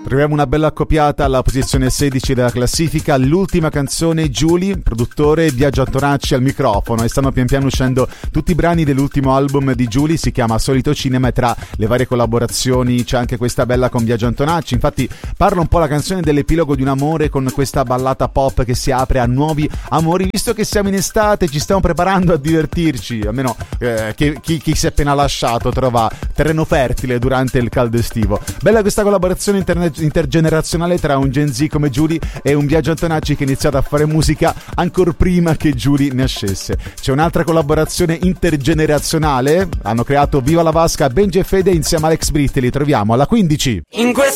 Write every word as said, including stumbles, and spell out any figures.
Troviamo una bella accoppiata alla posizione sedici della classifica, l'ultima canzone Giuly, produttore Biagio Antonacci al microfono, e stanno pian piano uscendo tutti i brani dell'ultimo album di Giuly, si chiama Solito Cinema, e tra le varie collaborazioni c'è anche questa bella con Biagio Antonacci. Infatti parla un po' la canzone dell'epilogo di un amore, con questa ballata pop che si apre a nuovi amori. Visto che siamo in estate, ci stiamo preparando a divertirci, almeno eh, chi, chi, chi si è appena lasciato trova terreno fertile durante il caldo estivo. Bella questa collaborazione interne- intergenerazionale tra un Gen Z come Giuly e un Biagio Antonacci che ha iniziato a fare musica ancora prima che Giuly nascesse. C'è un'altra collaborazione intergenerazionale, hanno creato Viva la Vasca, Benji e Fede insieme a Alex Britti, li troviamo alla quindici. In questo